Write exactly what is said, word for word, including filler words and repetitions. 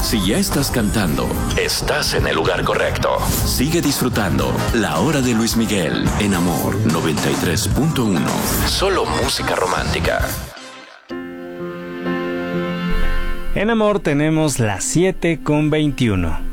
Si ya estás cantando, estás en el lugar correcto. Sigue disfrutando La Hora de Luis Miguel en Amor noventa y tres punto uno. Solo música romántica. En Amor tenemos las siete con veintiuno.